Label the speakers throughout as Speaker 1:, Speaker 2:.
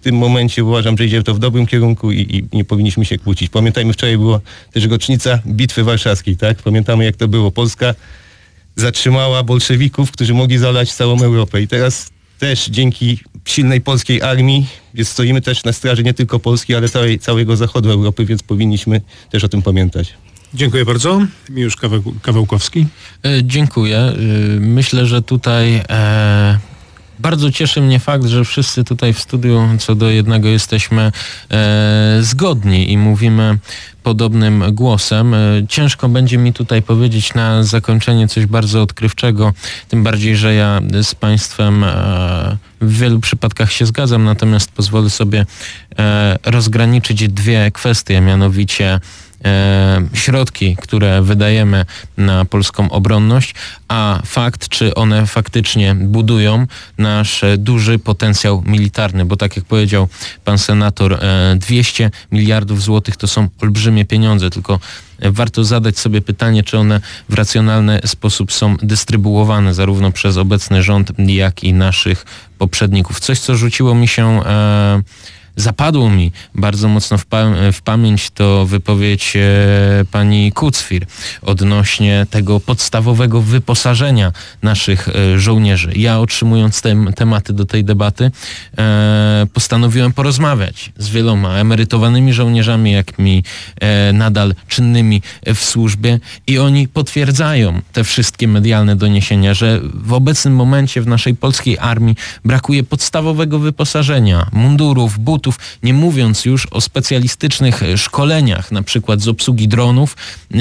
Speaker 1: tym momencie uważam, że idzie to w dobrym kierunku i nie powinniśmy się kłócić. Pamiętajmy, wczoraj była też rocznica Bitwy Warszawskiej, tak? Pamiętamy, jak to było. Polska zatrzymała bolszewików, którzy mogli zalać całą Europę i teraz też dzięki silnej polskiej armii stoimy też na straży nie tylko Polski, ale całego zachodu Europy, więc powinniśmy też o tym pamiętać.
Speaker 2: Dziękuję bardzo. Miłosz Kawałkowski.
Speaker 3: Dziękuję. Myślę, że tutaj bardzo cieszy mnie fakt, że wszyscy tutaj w studiu co do jednego jesteśmy zgodni i mówimy podobnym głosem. Ciężko będzie mi tutaj powiedzieć na zakończenie coś bardzo odkrywczego, tym bardziej, że ja z Państwem w wielu przypadkach się zgadzam, natomiast pozwolę sobie rozgraniczyć dwie kwestie, mianowicie środki, które wydajemy na polską obronność, a fakt, czy one faktycznie budują nasz duży potencjał militarny, bo tak jak powiedział pan senator, 200 miliardów złotych to są olbrzymie pieniądze, tylko warto zadać sobie pytanie, czy one w racjonalny sposób są dystrybuowane zarówno przez obecny rząd, jak i naszych poprzedników. Coś, co rzuciło mi się zapadło mi bardzo mocno w pamięć, to wypowiedź pani Kucfir odnośnie tego podstawowego wyposażenia naszych żołnierzy. Ja, otrzymując te tematy do tej debaty, postanowiłem porozmawiać z wieloma emerytowanymi żołnierzami, jak mi nadal czynnymi w służbie, i oni potwierdzają te wszystkie medialne doniesienia, że w obecnym momencie w naszej polskiej armii brakuje podstawowego wyposażenia, mundurów, butów, nie mówiąc już o specjalistycznych szkoleniach, na przykład z obsługi dronów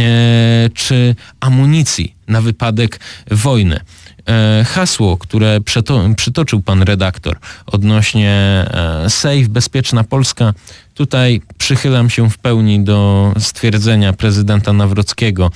Speaker 3: czy amunicji na wypadek wojny. Hasło, które przytoczył pan redaktor odnośnie Safe, bezpieczna Polska, tutaj przychylam się w pełni do stwierdzenia prezydenta Nawrockiego.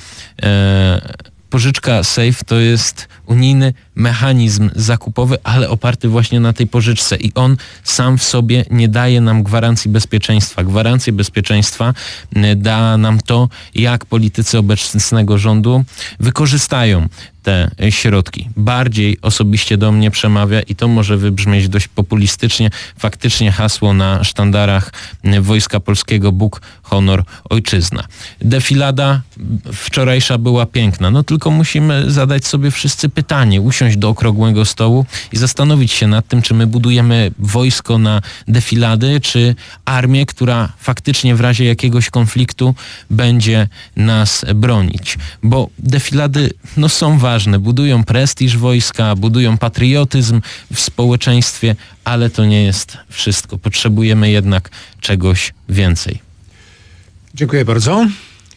Speaker 3: Pożyczka Safe to jest unijny mechanizm zakupowy, ale oparty właśnie na tej pożyczce i on sam w sobie nie daje nam gwarancji bezpieczeństwa. Gwarancję bezpieczeństwa da nam to, jak politycy obecnego rządu wykorzystają te środki. Bardziej osobiście do mnie przemawia, i to może wybrzmieć dość populistycznie, faktycznie hasło na sztandarach Wojska Polskiego: Bóg, honor, ojczyzna. Defilada wczorajsza była piękna, no tylko musimy zadać sobie wszyscy pytanie, usiąść do okrągłego stołu i zastanowić się nad tym, czy my budujemy wojsko na defilady, czy armię, która faktycznie w razie jakiegoś konfliktu będzie nas bronić. Bo defilady są ważne, budują prestiż wojska, budują patriotyzm w społeczeństwie, ale to nie jest wszystko. Potrzebujemy jednak czegoś więcej.
Speaker 2: Dziękuję bardzo.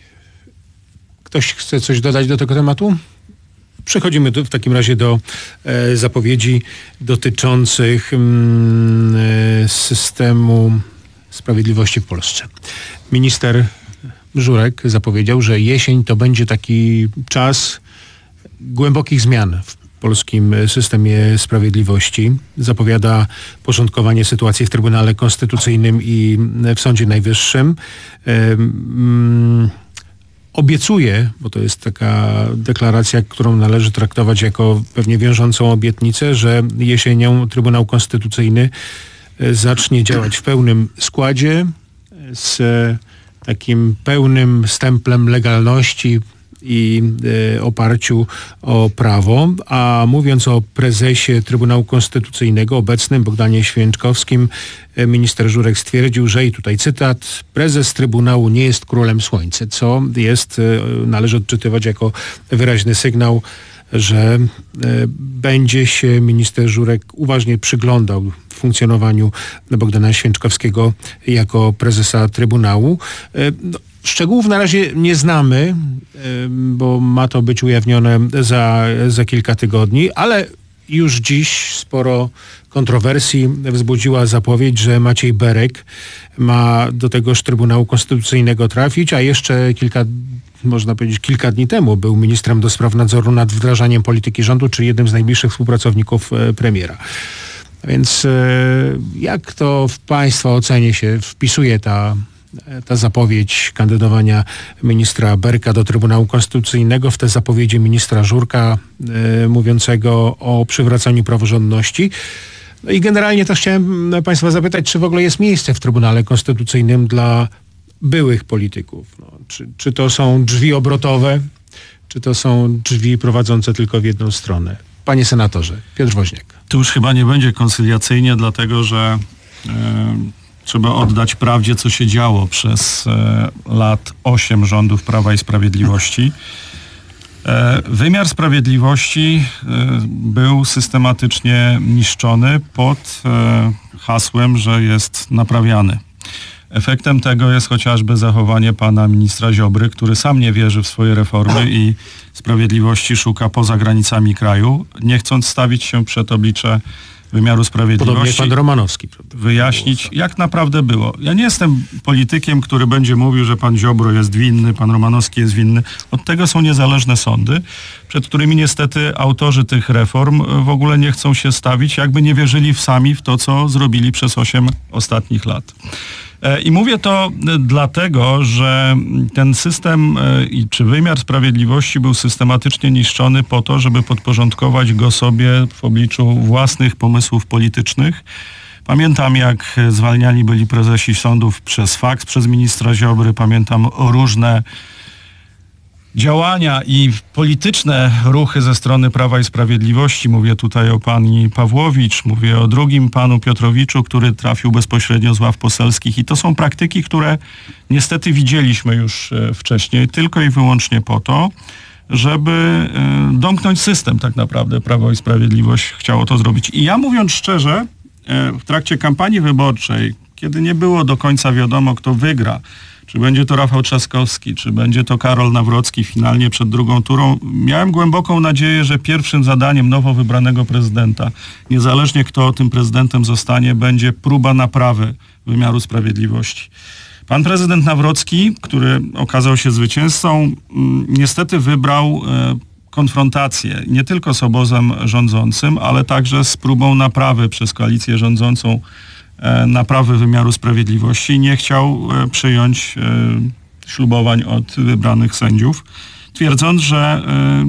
Speaker 2: Ktoś chce coś dodać do tego tematu? Przechodzimy w takim razie do zapowiedzi dotyczących systemu sprawiedliwości w Polsce. Minister Żurek zapowiedział, że jesień to będzie taki czas głębokich zmian w polskim systemie sprawiedliwości. Zapowiada porządkowanie sytuacji w Trybunale Konstytucyjnym i w Sądzie Najwyższym. Obiecuje, bo to jest taka deklaracja, którą należy traktować jako pewnie wiążącą obietnicę, że jesienią Trybunał Konstytucyjny zacznie działać w pełnym składzie, z takim pełnym stemplem legalności i oparciu o prawo. A mówiąc o prezesie Trybunału Konstytucyjnego obecnym, Bogdanie Święczkowskim, minister Żurek stwierdził, że, i tutaj cytat, prezes Trybunału nie jest królem słońca, co należy odczytywać jako wyraźny sygnał, że będzie się minister Żurek uważnie przyglądał funkcjonowaniu Bogdana Święczkowskiego jako prezesa Trybunału. Szczegółów na razie nie znamy, bo ma to być ujawnione za kilka tygodni, ale już dziś sporo kontrowersji wzbudziła zapowiedź, że Maciej Berek ma do tegoż Trybunału Konstytucyjnego trafić, a jeszcze kilka dni temu był ministrem do spraw nadzoru nad wdrażaniem polityki rządu, czyli jednym z najbliższych współpracowników premiera. Więc jak to w Państwa ocenie się wpisuje ta zapowiedź kandydowania ministra Berka do Trybunału Konstytucyjnego w te zapowiedzi ministra Żurka mówiącego o przywracaniu praworządności? No i generalnie też chciałem Państwa zapytać, czy w ogóle jest miejsce w Trybunale Konstytucyjnym dla byłych polityków? No, czy to są drzwi obrotowe, czy to są drzwi prowadzące tylko w jedną stronę? Panie senatorze, Piotr Woźniak.
Speaker 4: Tu już chyba nie będzie koncyliacyjnie, dlatego że trzeba oddać prawdzie, co się działo przez lat 8 rządów Prawa i Sprawiedliwości. Wymiar sprawiedliwości był systematycznie niszczony pod hasłem, że jest naprawiany. Efektem tego jest chociażby zachowanie pana ministra Ziobry, który sam nie wierzy w swoje reformy i sprawiedliwości szuka poza granicami kraju, nie chcąc stawić się przed oblicze wymiaru sprawiedliwości.
Speaker 2: Podobnie jak pan Romanowski. Prawda?
Speaker 4: Wyjaśnić, jak naprawdę było. Ja nie jestem politykiem, który będzie mówił, że pan Ziobro jest winny, pan Romanowski jest winny. Od tego są niezależne sądy, przed którymi niestety autorzy tych reform w ogóle nie chcą się stawić, jakby nie wierzyli sami w to, co zrobili przez 8 ostatnich lat. I mówię to dlatego, że ten system czy wymiar sprawiedliwości był systematycznie niszczony po to, żeby podporządkować go sobie w obliczu własnych pomysłów politycznych. Pamiętam, jak zwalniani byli prezesi sądów przez faks, przez ministra Ziobry. Pamiętam różne działania i polityczne ruchy ze strony Prawa i Sprawiedliwości. Mówię tutaj o pani Pawłowicz, mówię o drugim panu Piotrowiczu, który trafił bezpośrednio z ław poselskich. I to są praktyki, które niestety widzieliśmy już wcześniej, tylko i wyłącznie po to, żeby domknąć system tak naprawdę. Prawo i Sprawiedliwość chciało to zrobić. I ja, mówiąc szczerze, w trakcie kampanii wyborczej, kiedy nie było do końca wiadomo, kto wygra, czy będzie to Rafał Trzaskowski, czy będzie to Karol Nawrocki finalnie przed drugą turą, miałem głęboką nadzieję, że pierwszym zadaniem nowo wybranego prezydenta, niezależnie kto tym prezydentem zostanie, będzie próba naprawy wymiaru sprawiedliwości. Pan prezydent Nawrocki, który okazał się zwycięzcą, niestety wybrał konfrontację nie tylko z obozem rządzącym, ale także z próbą naprawy przez koalicję rządzącą naprawy wymiaru sprawiedliwości i nie chciał przyjąć ślubowań od wybranych sędziów, twierdząc, że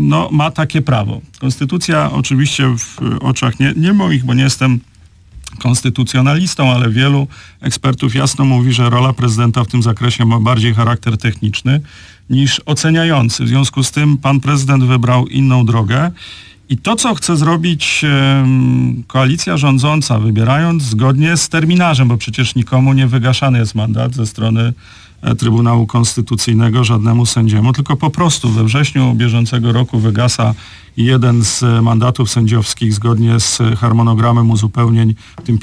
Speaker 4: ma takie prawo. Konstytucja oczywiście w oczach nie moich, bo nie jestem konstytucjonalistą, ale wielu ekspertów jasno mówi, że rola prezydenta w tym zakresie ma bardziej charakter techniczny niż oceniający. W związku z tym pan prezydent wybrał inną drogę. I to, co chce zrobić koalicja rządząca, wybierając zgodnie z terminarzem, bo przecież nikomu nie wygaszany jest mandat ze strony Trybunału Konstytucyjnego, żadnemu sędziemu, tylko po prostu we wrześniu bieżącego roku wygasa jeden z mandatów sędziowskich zgodnie z harmonogramem uzupełnień w tym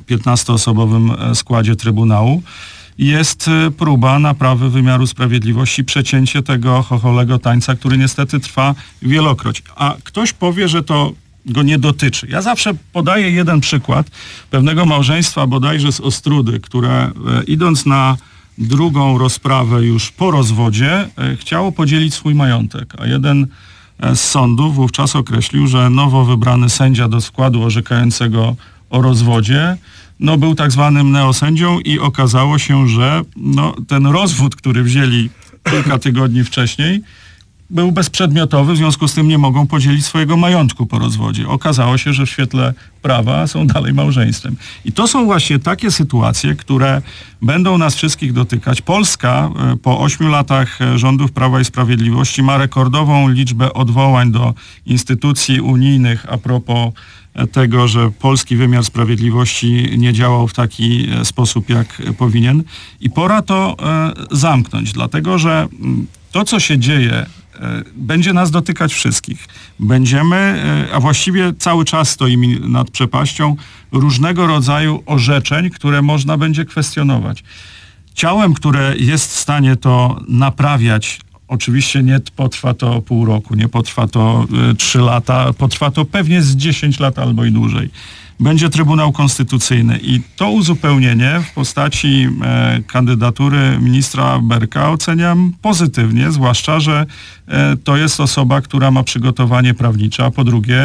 Speaker 4: 15-osobowym składzie Trybunału. Jest próba naprawy wymiaru sprawiedliwości, przecięcie tego chocholego tańca, który niestety trwa wielokroć. A ktoś powie, że to go nie dotyczy. Ja zawsze podaję jeden przykład pewnego małżeństwa bodajże z Ostródy, które idąc na drugą rozprawę już po rozwodzie chciało podzielić swój majątek, a jeden z sądów wówczas określił, że nowo wybrany sędzia do składu orzekającego o rozwodzie był tak zwanym neosędzią i okazało się, że ten rozwód, który wzięli kilka tygodni wcześniej, był bezprzedmiotowy, w związku z tym nie mogą podzielić swojego majątku po rozwodzie. Okazało się, że w świetle prawa są dalej małżeństwem. I to są właśnie takie sytuacje, które będą nas wszystkich dotykać. Polska po 8 latach rządów Prawa i Sprawiedliwości ma rekordową liczbę odwołań do instytucji unijnych a propos tego, że polski wymiar sprawiedliwości nie działał w taki sposób, jak powinien. I pora to zamknąć, dlatego że to, co się dzieje, będzie nas dotykać wszystkich. Będziemy, a właściwie cały czas stoimy nad przepaścią różnego rodzaju orzeczeń, które można będzie kwestionować. Ciałem, które jest w stanie to naprawiać, oczywiście nie potrwa to pół roku, nie potrwa to 3 lata, potrwa to pewnie z 10 lat albo i dłużej. Będzie Trybunał Konstytucyjny i to uzupełnienie w postaci kandydatury ministra Berka oceniam pozytywnie, zwłaszcza, że to jest osoba, która ma przygotowanie prawnicze, a po drugie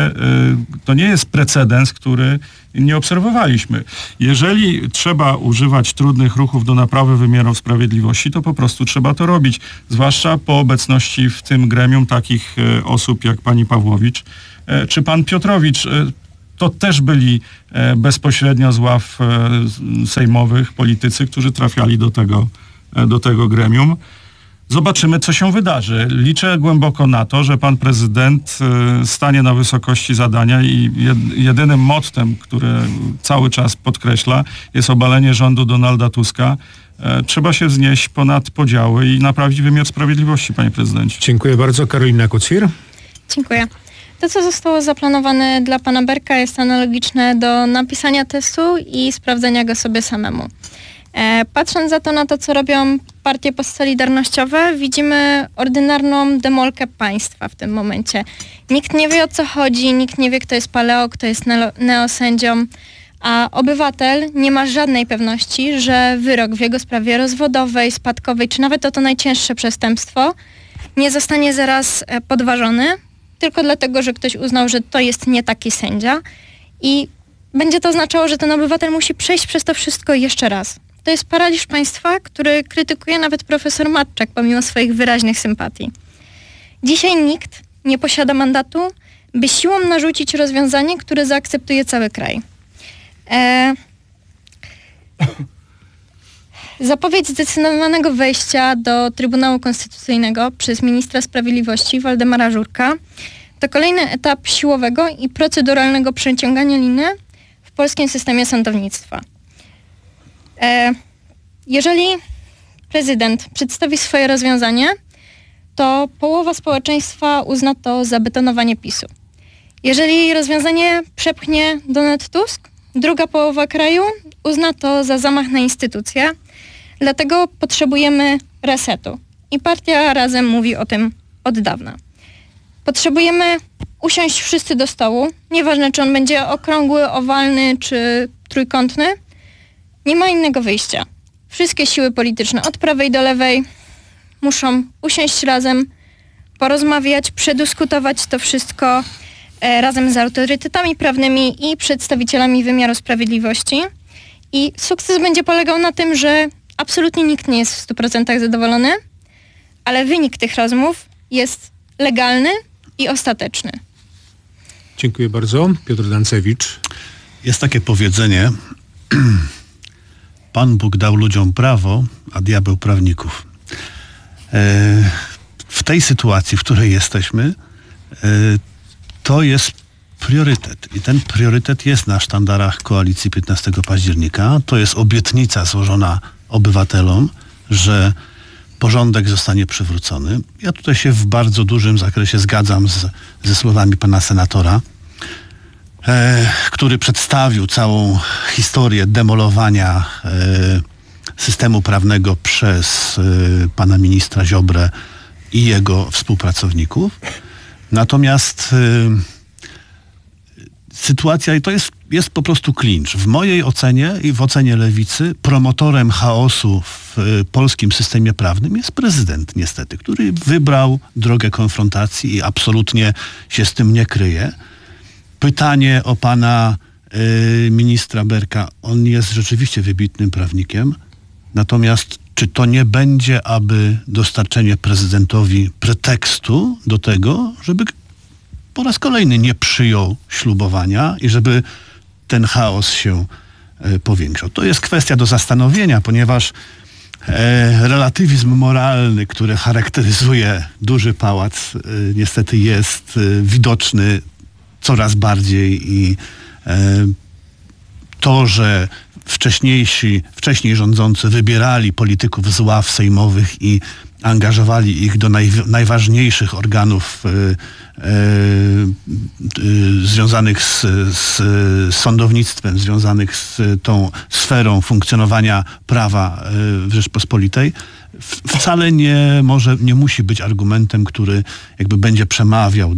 Speaker 4: to nie jest precedens, który nie obserwowaliśmy. Jeżeli trzeba używać trudnych ruchów do naprawy wymiaru sprawiedliwości, to po prostu trzeba to robić, zwłaszcza po obecności w tym gremium takich osób jak pani Pawłowicz czy pan Piotrowicz. to też byli bezpośrednio z ław sejmowych politycy, którzy trafiali do tego gremium. Zobaczymy, co się wydarzy. Liczę głęboko na to, że pan prezydent stanie na wysokości zadania i jedynym mottem, które cały czas podkreśla, jest obalenie rządu Donalda Tuska. Trzeba się wznieść ponad podziały i naprawić wymiar sprawiedliwości, panie prezydencie.
Speaker 2: Dziękuję bardzo. Karolina Kocir.
Speaker 5: Dziękuję. To, co zostało zaplanowane dla pana Berka, jest analogiczne do napisania testu i sprawdzenia go sobie samemu. Patrząc za to na to, co robią partie postsolidarnościowe, widzimy ordynarną demolkę państwa w tym momencie. Nikt nie wie, o co chodzi, nikt nie wie, kto jest paleo, kto jest neosędzią, a obywatel nie ma żadnej pewności, że wyrok w jego sprawie rozwodowej, spadkowej, czy nawet o to najcięższe przestępstwo nie zostanie zaraz podważony, tylko dlatego, że ktoś uznał, że to jest nie taki sędzia i będzie to oznaczało, że ten obywatel musi przejść przez to wszystko jeszcze raz. To jest paraliż państwa, który krytykuje nawet profesor Matczak, pomimo swoich wyraźnych sympatii. Dzisiaj nikt nie posiada mandatu, by siłą narzucić rozwiązanie, które zaakceptuje cały kraj. Zapowiedź zdecydowanego wejścia do Trybunału Konstytucyjnego przez ministra sprawiedliwości Waldemara Żurka to kolejny etap siłowego i proceduralnego przeciągania liny w polskim systemie sądownictwa. Jeżeli prezydent przedstawi swoje rozwiązanie, to połowa społeczeństwa uzna to za betonowanie PiS-u. Jeżeli rozwiązanie przepchnie Donald Tusk, druga połowa kraju uzna to za zamach na instytucje. Dlatego potrzebujemy resetu. I partia Razem mówi o tym od dawna. Potrzebujemy usiąść wszyscy do stołu. Nieważne, czy on będzie okrągły, owalny, czy trójkątny. Nie ma innego wyjścia. Wszystkie siły polityczne od prawej do lewej muszą usiąść razem, porozmawiać, przedyskutować to wszystko razem z autorytetami prawnymi i przedstawicielami wymiaru sprawiedliwości. I sukces będzie polegał na tym, że absolutnie nikt nie jest w 100% zadowolony, ale wynik tych rozmów jest legalny i ostateczny.
Speaker 2: Dziękuję bardzo. Piotr Dancewicz.
Speaker 6: Jest takie powiedzenie: Pan Bóg dał ludziom prawo, a diabeł prawników. W tej sytuacji, w której jesteśmy, to jest priorytet. I ten priorytet jest na sztandarach koalicji 15 października. To jest obietnica złożona obywatelom, że porządek zostanie przywrócony. Ja tutaj się w bardzo dużym zakresie zgadzam ze słowami pana senatora, który przedstawił całą historię demolowania systemu prawnego przez pana ministra Ziobrę i jego współpracowników. Natomiast sytuacja, i to jest po prostu klincz. W mojej ocenie i w ocenie Lewicy promotorem chaosu w polskim systemie prawnym jest prezydent niestety, który wybrał drogę konfrontacji i absolutnie się z tym nie kryje. Pytanie o pana ministra Berka. On jest rzeczywiście wybitnym prawnikiem. Natomiast czy to nie będzie aby dostarczenie prezydentowi pretekstu do tego, żeby po raz kolejny nie przyjął ślubowania i żeby ten chaos się powiększał? To jest kwestia do zastanowienia, ponieważ relatywizm moralny, który charakteryzuje duży pałac, niestety jest widoczny coraz bardziej i to, że wcześniej rządzący wybierali polityków z ław sejmowych i angażowali ich do najważniejszych organów związanych z sądownictwem, związanych z tą sferą funkcjonowania prawa w Rzeczpospolitej, wcale nie musi być argumentem, który jakby będzie przemawiał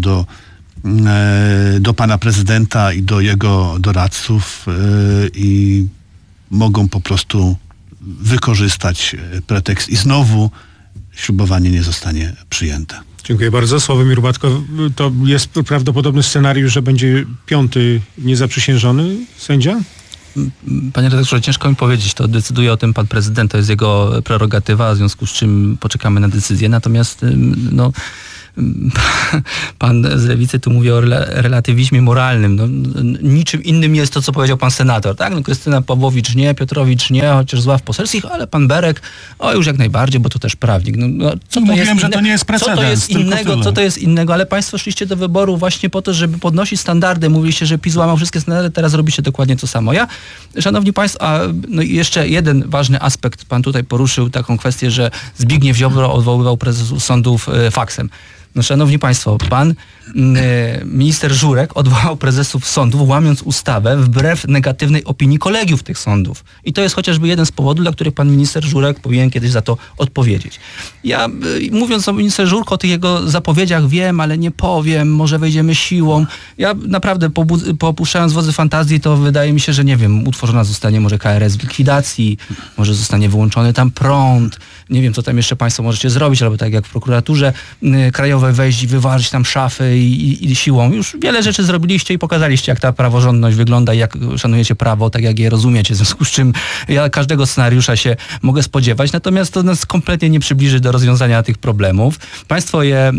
Speaker 6: do pana prezydenta i do jego doradców i mogą po prostu wykorzystać pretekst i znowu ślubowanie nie zostanie przyjęte.
Speaker 2: Dziękuję bardzo. Sławomir Batko, to jest prawdopodobny scenariusz, że będzie 5. niezaprzysiężony sędzia?
Speaker 7: Panie redaktorze, ciężko mi powiedzieć, to decyduje o tym pan prezydent, to jest jego prerogatywa, w związku z czym poczekamy na decyzję. Natomiast pan z Lewicy tu mówi o relatywizmie moralnym. No, niczym innym jest to, co powiedział pan senator. Tak? No, Krystyna Pawłowicz nie, Piotrowicz nie, chociaż z ław poselskich, ale pan Berek, już jak najbardziej, bo to też prawnik.
Speaker 4: Mówiłem, że to nie jest precedens.
Speaker 7: Co to jest innego? Ale państwo szliście do wyboru właśnie po to, żeby podnosić standardy. Mówiliście, że PiS łamał wszystkie standardy, teraz robicie dokładnie to samo. Szanowni państwo, jeszcze jeden ważny aspekt. Pan tutaj poruszył taką kwestię, że Zbigniew Ziobro odwoływał prezesów sądów faksem. No, szanowni państwo, pan minister Żurek odwołał prezesów sądów, łamiąc ustawę wbrew negatywnej opinii kolegiów tych sądów. I to jest chociażby jeden z powodów, dla których pan minister Żurek powinien kiedyś za to odpowiedzieć. Ja, mówiąc o ministrze Żurku, o tych jego zapowiedziach wiem, ale nie powiem, może wejdziemy siłą. Ja naprawdę popuszczając wodze fantazji, to wydaje mi się, że nie wiem, utworzona zostanie może KRS w likwidacji, może zostanie wyłączony tam prąd, nie wiem, co tam jeszcze państwo możecie zrobić, albo tak jak w prokuraturze krajowej wejść i wyważyć tam szafy i siłą. Już wiele rzeczy zrobiliście i pokazaliście, jak ta praworządność wygląda i jak szanujecie prawo, tak jak je rozumiecie. W związku z czym ja każdego scenariusza się mogę spodziewać, natomiast to nas kompletnie nie przybliży do rozwiązania tych problemów. Państwo je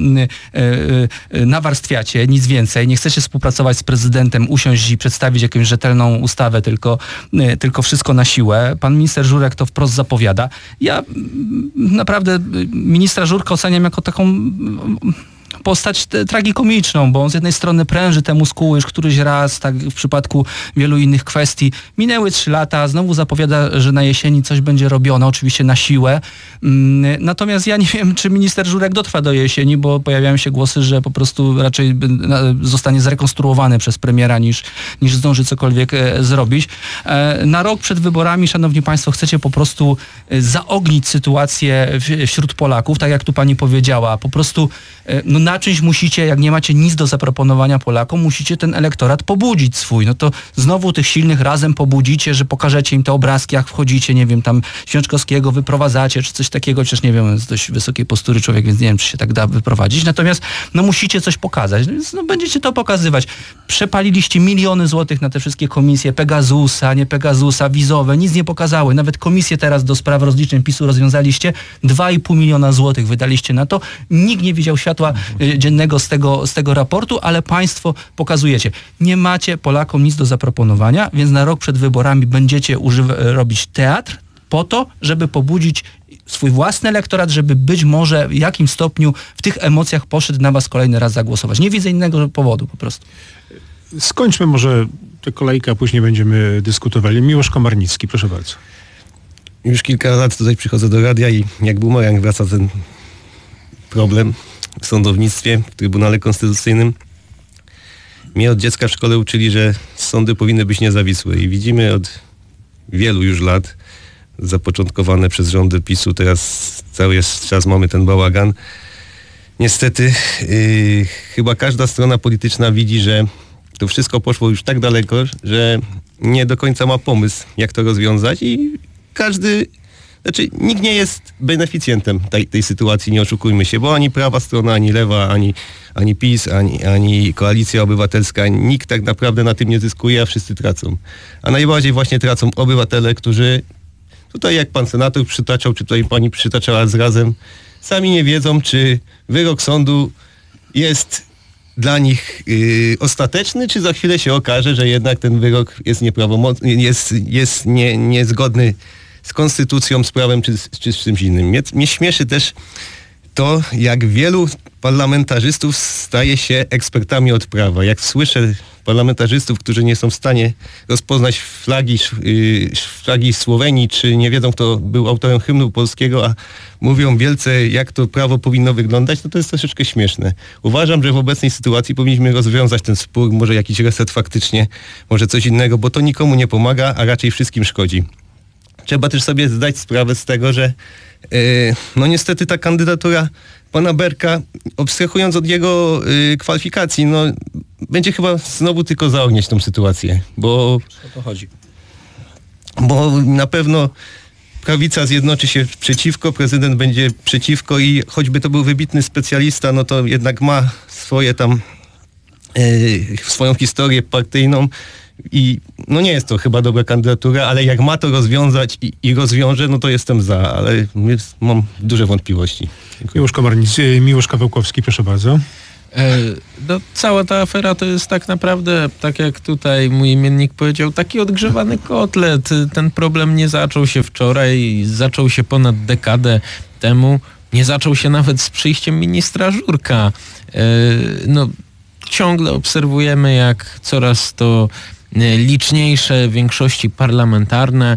Speaker 7: nawarstwiacie, nic więcej. Nie chcecie współpracować z prezydentem, usiąść i przedstawić jakąś rzetelną ustawę, tylko wszystko na siłę. Pan minister Żurek to wprost zapowiada. Ja naprawdę ministra Żurka oceniam jako taką postać tragikomiczną, bo on z jednej strony pręży te muskuły już któryś raz, tak w przypadku wielu innych kwestii. Minęły 3 lata, znowu zapowiada, że na jesieni coś będzie robione, oczywiście na siłę. Natomiast ja nie wiem, czy minister Żurek dotrwa do jesieni, bo pojawiają się głosy, że po prostu raczej zostanie zrekonstruowany przez premiera, niż zdąży cokolwiek zrobić. Na rok przed wyborami, szanowni państwo, chcecie po prostu zaognić sytuację wśród Polaków, tak jak tu pani powiedziała. Po prostu na czymś musicie, jak nie macie nic do zaproponowania Polakom, musicie ten elektorat pobudzić swój. No to znowu tych silnych razem pobudzicie, że pokażecie im te obrazki, jak wchodzicie, nie wiem, tam Święczkowskiego wyprowadzacie, czy coś takiego, chociaż nie wiem, jest dość wysokiej postury człowiek, więc nie wiem, czy się tak da wyprowadzić. Natomiast musicie coś pokazać, więc będziecie to pokazywać. Przepaliliście miliony złotych na te wszystkie komisje, Pegasusa, nie Pegasusa, wizowe, nic nie pokazały. Nawet komisję teraz do spraw rozliczeń PiS-u rozwiązaliście, 2,5 miliona złotych wydaliście na to. Nikt nie widział światła dziennego z tego raportu, ale państwo pokazujecie. Nie macie Polakom nic do zaproponowania, więc na rok przed wyborami będziecie robić teatr po to, żeby pobudzić swój własny elektorat, żeby być może w jakimś stopniu w tych emocjach poszedł na was kolejny raz zagłosować. Nie widzę innego powodu po prostu.
Speaker 2: Skończmy może tę kolejkę, a później będziemy dyskutowali. Miłosz Komarnicki, proszę bardzo.
Speaker 1: Już kilka lat tutaj przychodzę do radia i jak bumerang wraca ten problem w sądownictwie, w Trybunale Konstytucyjnym. Mnie od dziecka w szkole uczyli, że sądy powinny być niezawisłe i widzimy od wielu już lat, zapoczątkowane przez rządy PiS-u, teraz cały czas mamy ten bałagan. Niestety chyba każda strona polityczna widzi, że to wszystko poszło już tak daleko, że nie do końca ma pomysł, jak to rozwiązać i nikt nie jest beneficjentem tej sytuacji, nie oszukujmy się, bo ani prawa strona, ani lewa, ani PiS, ani Koalicja Obywatelska, nikt tak naprawdę na tym nie zyskuje, a wszyscy tracą. A najbardziej właśnie tracą obywatele, którzy tutaj jak pan senator przytaczał, czy tutaj pani przytaczała zrazem, sami nie wiedzą, czy wyrok sądu jest dla nich ostateczny, czy za chwilę się okaże, że jednak ten wyrok jest nieprawomocny, jest niezgodny z konstytucją, z prawem, czy z czymś innym. Mnie śmieszy też to, jak wielu parlamentarzystów staje się ekspertami od prawa. Jak słyszę parlamentarzystów, którzy nie są w stanie rozpoznać flagi Słowenii, czy nie wiedzą, kto był autorem hymnu polskiego, a mówią wielce, jak to prawo powinno wyglądać, no to jest troszeczkę śmieszne. Uważam, że w obecnej sytuacji powinniśmy rozwiązać ten spór, może jakiś reset faktycznie, może coś innego, bo to nikomu nie pomaga, a raczej wszystkim szkodzi. Trzeba też sobie zdać sprawę z tego, że no niestety ta kandydatura pana Berka, abstrahując od jego kwalifikacji, no będzie chyba znowu tylko zaognieć tą sytuację, bo
Speaker 7: O to chodzi.
Speaker 1: Bo na pewno prawica zjednoczy się przeciwko, prezydent będzie przeciwko i choćby to był wybitny specjalista, no to jednak ma swoją historię partyjną, I no nie jest to chyba dobra kandydatura, ale jak ma to rozwiązać i rozwiąże, no to jestem za, ale mam duże wątpliwości. Dziękuję.
Speaker 2: Miłosz Kawałkowski, proszę bardzo.
Speaker 3: No, cała ta afera to jest tak naprawdę, tak jak tutaj mój imiennik powiedział, taki odgrzewany kotlet. Ten problem nie zaczął się wczoraj, zaczął się ponad dekadę temu. Nie zaczął się nawet z przyjściem ministra Żurka. No, ciągle obserwujemy, jak coraz to liczniejsze większości parlamentarne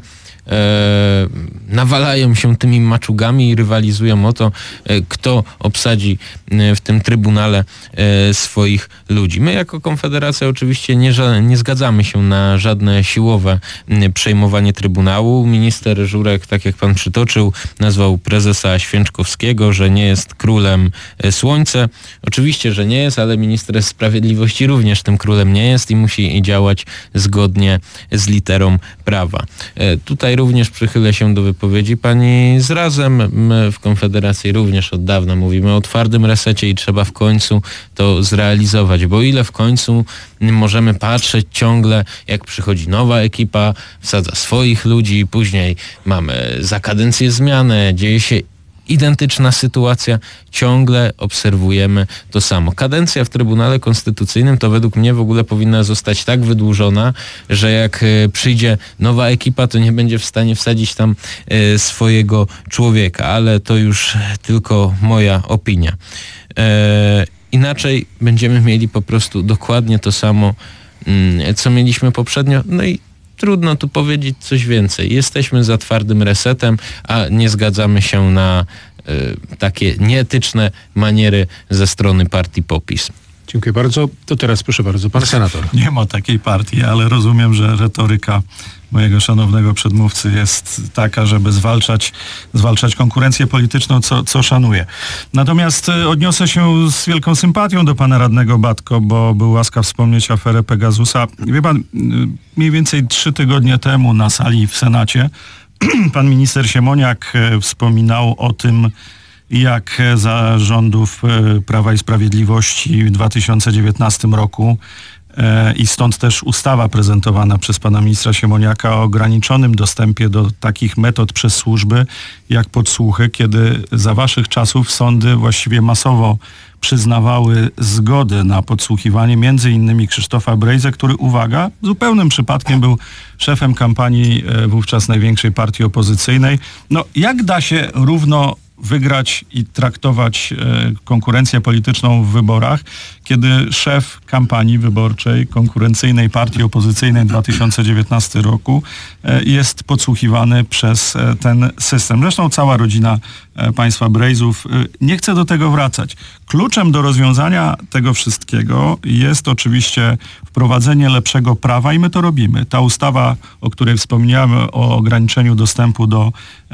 Speaker 3: nawalają się tymi maczugami i rywalizują o to, kto obsadzi w tym Trybunale swoich ludzi. My jako Konfederacja oczywiście nie zgadzamy się na żadne siłowe przejmowanie Trybunału. Minister Żurek, tak jak pan przytoczył, nazwał prezesa Święczkowskiego, że nie jest królem słońca. Oczywiście, że nie jest, ale minister sprawiedliwości również tym królem nie jest i musi działać zgodnie z literą prawa. Tutaj również przychylę się do wypowiedzi pani z Razem. My w Konfederacji również od dawna mówimy o twardym resecie i trzeba w końcu to zrealizować, bo ile w końcu możemy patrzeć ciągle, jak przychodzi nowa ekipa, wsadza swoich ludzi, później mamy za kadencję zmianę, dzieje się identyczna sytuacja, ciągle obserwujemy to samo. Kadencja w Trybunale Konstytucyjnym to według mnie w ogóle powinna zostać tak wydłużona, że jak przyjdzie nowa ekipa, to nie będzie w stanie wsadzić tam swojego człowieka, ale to już tylko moja opinia. Inaczej będziemy mieli po prostu dokładnie to samo, co mieliśmy poprzednio, no i trudno tu powiedzieć coś więcej. Jesteśmy za twardym resetem, a nie zgadzamy się na takie nieetyczne maniery ze strony partii PO-PiS.
Speaker 2: Dziękuję bardzo. To teraz proszę bardzo, pan senator.
Speaker 4: Nie ma takiej partii, ale rozumiem, że retoryka mojego szanownego przedmówcy jest taka, żeby zwalczać konkurencję polityczną, co szanuję. Natomiast odniosę się z wielką sympatią do pana radnego Batko, bo był łaskaw wspomnieć aferę Pegasusa. Wie pan, mniej więcej 3 tygodnie temu na sali w Senacie pan minister Siemoniak wspominał o tym, jak za rządów Prawa i Sprawiedliwości w 2019 roku i stąd też ustawa prezentowana przez pana ministra Siemoniaka o ograniczonym dostępie do takich metod przez służby jak podsłuchy, kiedy za waszych czasów sądy właściwie masowo przyznawały zgodę na podsłuchiwanie między innymi Krzysztofa Brejzy, który, uwaga, zupełnym przypadkiem był szefem kampanii wówczas największej partii opozycyjnej. No, jak da się równo wygrać i traktować konkurencję polityczną w wyborach, kiedy szef kampanii wyborczej konkurencyjnej partii opozycyjnej w 2019 roku jest podsłuchiwany przez ten system. Zresztą cała rodzina państwa Brejzów. Nie chcę do tego wracać. Kluczem do rozwiązania tego wszystkiego jest oczywiście wprowadzenie lepszego prawa i my to robimy. Ta ustawa, o której wspomniałem, o ograniczeniu dostępu do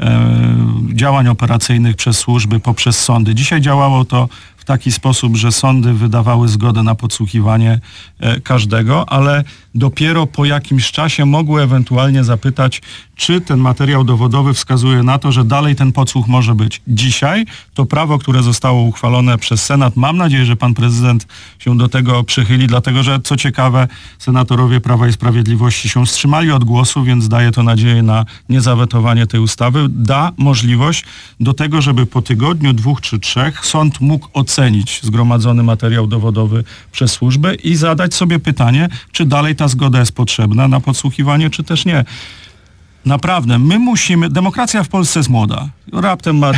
Speaker 4: działań operacyjnych przez służby poprzez sądy. Dzisiaj działało to w taki sposób, że sądy wydawały zgodę na podsłuchiwanie każdego, ale dopiero po jakimś czasie mogły ewentualnie zapytać, czy ten materiał dowodowy wskazuje na to, że dalej ten podsłuch może być. Dzisiaj to prawo, które zostało uchwalone przez Senat, mam nadzieję, że pan prezydent się do tego przychyli, dlatego że, co ciekawe, senatorowie Prawa i Sprawiedliwości się wstrzymali od głosu, więc daje to nadzieję na niezawetowanie tej ustawy. Da możliwość do tego, żeby po tygodniu, 2 czy 3 sąd mógł ocenić zgromadzony materiał dowodowy przez służby i zadać sobie pytanie, czy dalej ta zgoda jest potrzebna na podsłuchiwanie, czy też nie. Naprawdę, my musimy, demokracja w Polsce jest młoda, raptem ma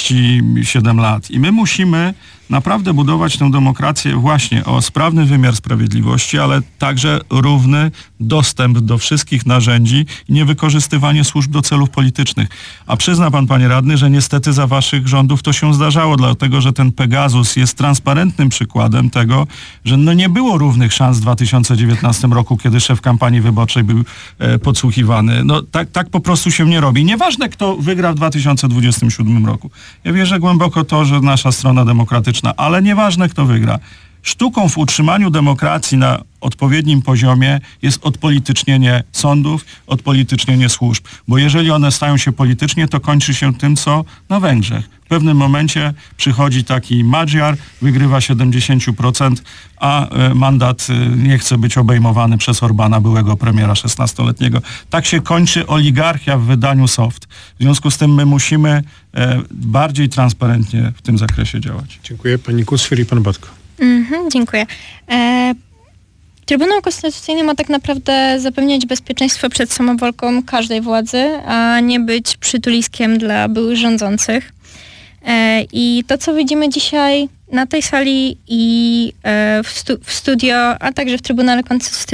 Speaker 4: 37 lat i my musimy naprawdę budować tę demokrację właśnie o sprawny wymiar sprawiedliwości, ale także równy dostęp do wszystkich narzędzi i niewykorzystywanie służb do celów politycznych. A przyzna pan, panie radny, że niestety za waszych rządów to się zdarzało, dlatego że ten Pegasus jest transparentnym przykładem tego, że no nie było równych szans w 2019 roku, kiedy szef kampanii wyborczej był podsłuchiwany. No tak po prostu się nie robi. Nieważne, kto wygra w 2027 roku. Ja wierzę głęboko to, że nasza strona demokratyczna, ale nieważne, kto wygra. sztuką w utrzymaniu demokracji na odpowiednim poziomie jest odpolitycznienie sądów, odpolitycznienie służb. Bo jeżeli one stają się politycznie, to kończy się tym, co na Węgrzech. W pewnym momencie przychodzi taki Magyar, wygrywa 70%, a mandat nie chce być obejmowany przez Orbana, byłego premiera 16-letniego. Tak się kończy oligarchia w wydaniu soft. W związku z tym my musimy bardziej transparentnie w tym zakresie działać.
Speaker 2: Dziękuję. Pani Kucwer i pan Batko.
Speaker 5: Dziękuję. Trybunał Konstytucyjny ma tak naprawdę zapewniać bezpieczeństwo przed samowolką każdej władzy, a nie być przytuliskiem dla byłych rządzących. I to, co widzimy dzisiaj na tej sali i w studio, a także w Trybunale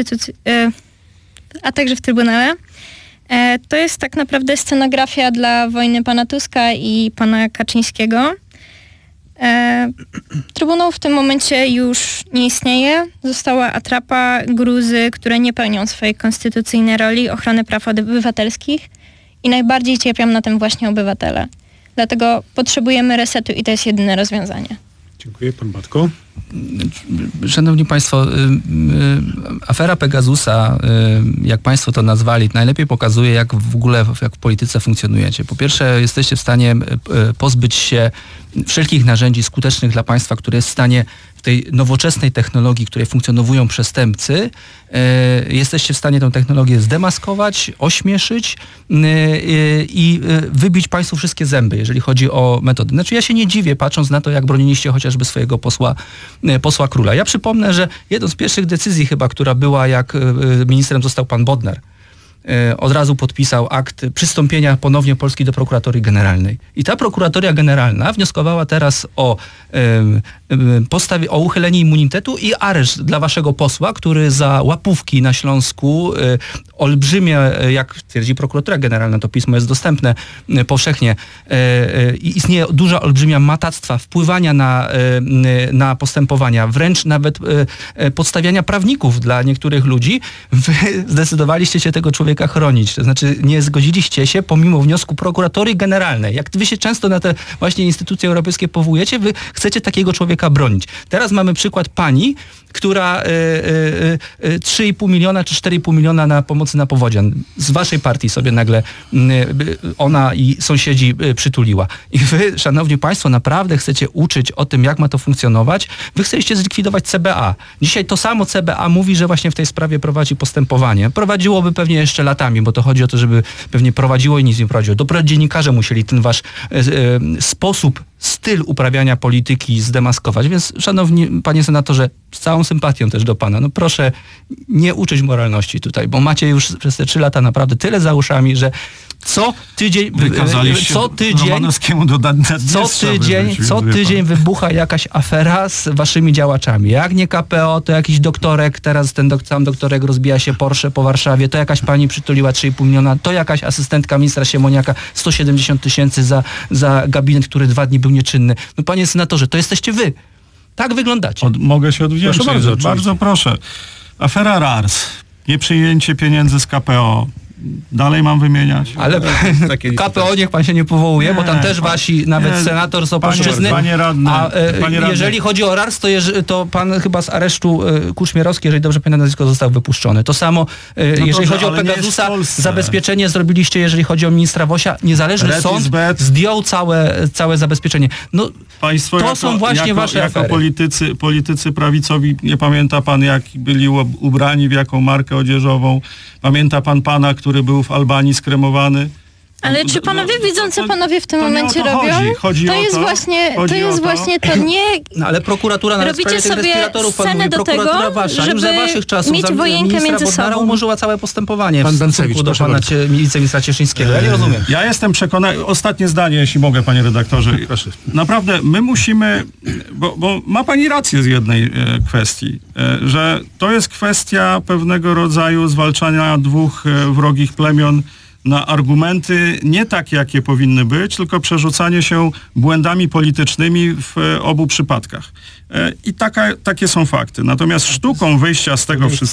Speaker 5: to jest tak naprawdę scenografia dla wojny pana Tuska i pana Kaczyńskiego. Trybunał w tym momencie już nie istnieje. Została atrapa, gruzy, które nie pełnią swojej konstytucyjnej roli ochrony praw obywatelskich i najbardziej cierpią na tym właśnie obywatele. Dlatego potrzebujemy resetu i to jest jedyne rozwiązanie.
Speaker 2: Dziękuję. Pan Batko.
Speaker 7: Szanowni Państwo, afera Pegasusa, jak Państwo to nazwali, najlepiej pokazuje, jak w ogóle jak w polityce funkcjonujecie. Po pierwsze, jesteście w stanie pozbyć się wszelkich narzędzi skutecznych dla państwa, które jest w stanie w tej nowoczesnej technologii, której funkcjonują przestępcy, jesteście w stanie tę technologię zdemaskować, ośmieszyć i wybić państwu wszystkie zęby, jeżeli chodzi o metody. Znaczy ja się nie dziwię, patrząc na to, jak broniliście chociażby swojego posła Króla. Ja przypomnę, że jedną z pierwszych decyzji chyba, która była, jak ministrem został pan Bodnar, od razu podpisał akt przystąpienia ponownie Polski do prokuratorii generalnej. I ta prokuratoria generalna wnioskowała teraz o uchylenie immunitetu i areszt dla waszego posła, który za łapówki na Śląsku olbrzymie, jak twierdzi prokuratura generalna, to pismo jest dostępne powszechnie, istnieje duża, olbrzymia matactwa, wpływania na postępowania, wręcz nawet podstawiania prawników dla niektórych ludzi. Wy zdecydowaliście się tego człowieka chronić. To znaczy nie zgodziliście się pomimo wniosku prokuratorii generalnej. Jak wy się często na te właśnie instytucje europejskie powołujecie, wy chcecie takiego człowieka bronić. Teraz mamy przykład pani, która 3,5 miliona czy 4,5 miliona na pomocy na powodzian z waszej partii sobie nagle ona i sąsiedzi przytuliła. I wy, szanowni państwo, naprawdę chcecie uczyć o tym, jak ma to funkcjonować. Wy chcecie zlikwidować CBA. Dzisiaj to samo CBA mówi, że właśnie w tej sprawie prowadzi postępowanie. Prowadziłoby pewnie jeszcze latami, bo to chodzi o to, żeby pewnie prowadziło i nic nie prowadziło. Dopiero dziennikarze musieli ten wasz sposób, styl uprawiania polityki zdemaskować. Więc, szanowni panie senatorze, z całą sympatią też do pana, no proszę nie uczyć moralności tutaj, bo macie już przez te 3 lata naprawdę tyle za uszami, że co tydzień wybucha jakaś afera z waszymi działaczami. Jak nie KPO, to jakiś doktorek, teraz ten sam doktorek rozbija się Porsche po Warszawie, to jakaś pani przytuliła 3,5 miliona, to jakaś asystentka ministra Siemoniaka 170 000 za gabinet, który 2 dni był nieczynny. No panie senatorze, to jesteście wy. Tak wyglądacie.
Speaker 4: Mogę się odwdzięczyć. Bardzo proszę. Afera RARS. Nieprzyjęcie pieniędzy z KPO. Dalej mam wymieniać?
Speaker 7: Ale KPO niech pan się nie powołuje, bo tam też wasi, nawet senator z Opolszczyzny.
Speaker 4: Panie radny.
Speaker 7: Jeżeli chodzi o RARS, to pan chyba z aresztu Kuczmierowski, jeżeli dobrze pamiętam nazwisko, został wypuszczony. To samo, jeżeli chodzi o Pegasusa, zabezpieczenie zrobiliście, jeżeli chodzi o ministra Wosia. Niezależny sąd zdjął całe zabezpieczenie. No,
Speaker 4: państwo
Speaker 7: to są właśnie wasze
Speaker 4: jako
Speaker 7: afery.
Speaker 4: politycy prawicowi, nie pamięta pan, jak byli ubrani, w jaką markę odzieżową. Pamięta pan pana, który był w Albanii skremowany?
Speaker 5: Ale czy panowie widzący panowie w tym momencie robią?
Speaker 4: To jest
Speaker 5: właśnie to nie...
Speaker 7: No, ale prokuratura na
Speaker 5: robicie
Speaker 7: sprawie tych respiratorów, pan mówi, prokuratura
Speaker 5: tego,
Speaker 7: wasza,
Speaker 5: żeby
Speaker 7: już za waszych czasów
Speaker 5: mieć wojenkę między sobą.
Speaker 7: umorzyła całe postępowanie
Speaker 2: pan
Speaker 7: w stosunku do pana wiceministra Cieszyńskiego. Ja nie rozumiem.
Speaker 4: Ja jestem przekonany, ostatnie zdanie, jeśli mogę, panie redaktorze.
Speaker 2: Proszę.
Speaker 4: Naprawdę, my musimy, bo ma pani rację z jednej kwestii, że to jest kwestia pewnego rodzaju zwalczania 2 wrogich plemion na argumenty nie takie, jakie powinny być, tylko przerzucanie się błędami politycznymi w obu przypadkach. I takie są fakty. Natomiast sztuką wyjścia z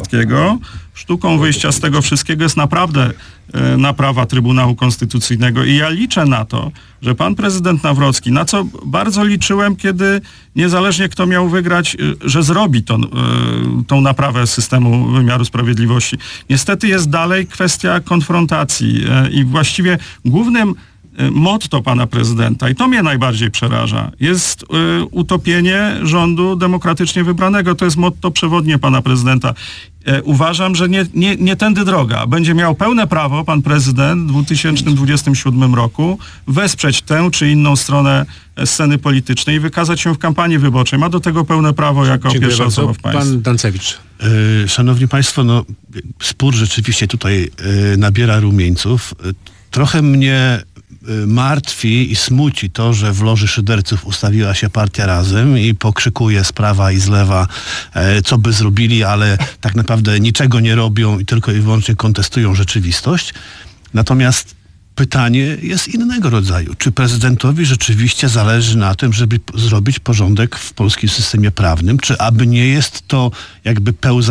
Speaker 4: tego wszystkiego jest naprawdę naprawa Trybunału Konstytucyjnego i ja liczę na to, że pan prezydent Nawrocki, na co bardzo liczyłem, kiedy niezależnie kto miał wygrać, że zrobi tą naprawę systemu wymiaru sprawiedliwości. Niestety jest dalej kwestia konfrontacji i właściwie głównym motto pana prezydenta, i to mnie najbardziej przeraża, jest utopienie rządu demokratycznie wybranego. To jest motto przewodnie pana prezydenta. Uważam, że nie tędy droga. Będzie miał pełne prawo pan prezydent w 2027 roku wesprzeć tę czy inną stronę sceny politycznej i wykazać się w kampanii wyborczej. Ma do tego pełne prawo jako pierwsza osoba w państwie.
Speaker 2: Pan Dancewicz.
Speaker 6: Szanowni Państwo, spór rzeczywiście tutaj nabiera rumieńców. Trochę mnie martwi i smuci to, że w loży szyderców ustawiła się partia Razem i pokrzykuje z prawa i z lewa, co by zrobili, ale tak naprawdę niczego nie robią i tylko i wyłącznie kontestują rzeczywistość. Natomiast pytanie jest innego rodzaju. Czy prezydentowi rzeczywiście zależy na tym, żeby zrobić porządek w polskim systemie prawnym? Czy aby nie jest to jakby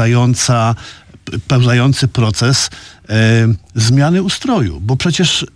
Speaker 6: pełzający proces zmiany ustroju? Bo przecież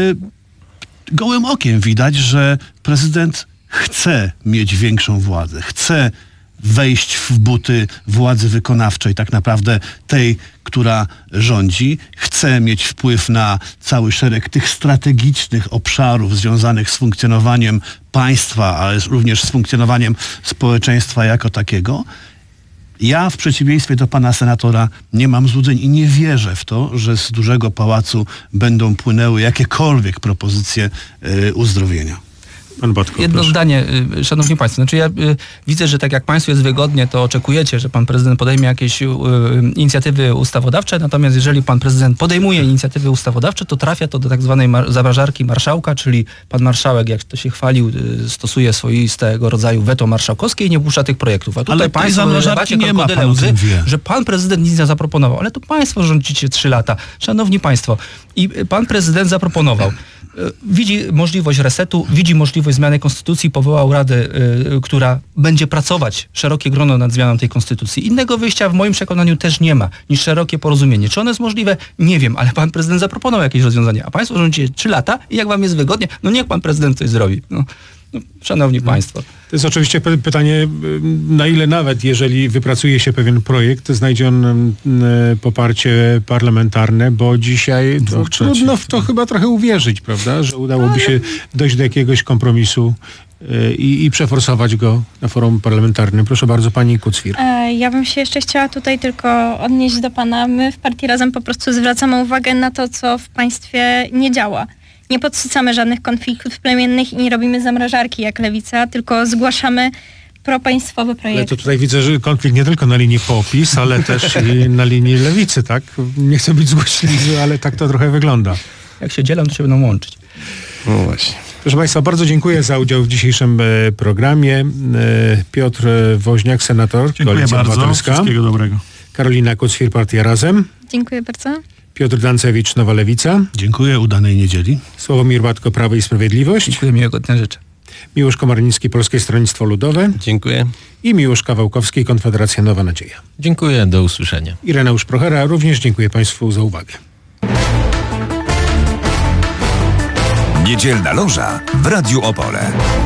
Speaker 6: gołym okiem widać, że prezydent chce mieć większą władzę, chce wejść w buty władzy wykonawczej, tak naprawdę tej, która rządzi, chce mieć wpływ na cały szereg tych strategicznych obszarów związanych z funkcjonowaniem państwa, ale również z funkcjonowaniem społeczeństwa jako takiego. Ja w przeciwieństwie do pana senatora nie mam złudzeń i nie wierzę w to, że z dużego pałacu będą płynęły jakiekolwiek propozycje uzdrowienia.
Speaker 2: Pan Botko,
Speaker 7: jedno
Speaker 2: proszę.
Speaker 7: zdanie, szanowni państwo. Znaczy ja widzę, że tak jak państwu jest wygodnie, to oczekujecie, że pan prezydent podejmie jakieś inicjatywy ustawodawcze, natomiast jeżeli pan prezydent podejmuje inicjatywy ustawodawcze, to trafia to do tak zwanej zamrażarki marszałka, czyli pan marszałek, jak to się chwalił, stosuje swoistego rodzaju weto marszałkowskie i nie puszcza tych projektów. A tutaj
Speaker 6: ale
Speaker 7: państwo
Speaker 6: zamrażarki nie ma, pan o tym wie.
Speaker 7: że pan prezydent nic nie zaproponował, ale to państwo rządzicie 3 lata. Szanowni państwo, i pan prezydent zaproponował. Widzi możliwość resetu, widzi możliwość zmiany konstytucji, powołał radę, która będzie pracować, szerokie grono nad zmianą tej konstytucji. Innego wyjścia w moim przekonaniu też nie ma niż szerokie porozumienie. Czy ono jest możliwe? Nie wiem, ale pan prezydent zaproponował jakieś rozwiązanie, a państwo rządzicie 3 lata i jak wam jest wygodnie, niech pan prezydent coś zrobi. Szanowni państwo.
Speaker 2: To jest oczywiście pytanie, na ile nawet jeżeli wypracuje się pewien projekt, znajdzie on poparcie parlamentarne, bo dzisiaj trudno w to chyba trochę uwierzyć, prawda, że udałoby się dojść do jakiegoś kompromisu i przeforsować go na forum parlamentarnym. Proszę bardzo, pani Kucwir.
Speaker 5: Ja bym się jeszcze chciała tutaj tylko odnieść do pana. My w Partii Razem po prostu zwracamy uwagę na to, co w państwie nie działa. Nie podsycamy żadnych konfliktów plemiennych i nie robimy zamrażarki jak Lewica, tylko zgłaszamy propaństwowe projekty.
Speaker 2: Ale to tutaj widzę, że konflikt nie tylko na linii PO-PiS, ale też i na linii Lewicy, tak? Nie chcę być złośliwy, ale tak to trochę wygląda.
Speaker 7: Jak się dzielą, to się będą łączyć.
Speaker 1: No właśnie.
Speaker 2: Proszę państwa, bardzo dziękuję za udział w dzisiejszym programie. Piotr Woźniak, senator, Koalicja Obywatelska.
Speaker 4: Wszystkiego dobrego.
Speaker 2: Karolina Kucwir, Partia Razem.
Speaker 5: Dziękuję bardzo.
Speaker 2: Piotr Dancewicz, Nowa Lewica.
Speaker 6: Dziękuję, udanej niedzieli.
Speaker 2: Sławomir Batko, Prawo i Sprawiedliwość.
Speaker 7: Dziękuję, miłego dnia życzę.
Speaker 2: Miłosz Komarnicki, Polskie Stronnictwo Ludowe.
Speaker 1: Dziękuję.
Speaker 2: I Miłosz Kawałkowski, Konfederacja Nowa Nadzieja.
Speaker 3: Dziękuję, do usłyszenia.
Speaker 2: Ireneusz Prochera, również dziękuję państwu za uwagę.
Speaker 8: Niedzielna loża w Radiu Opole.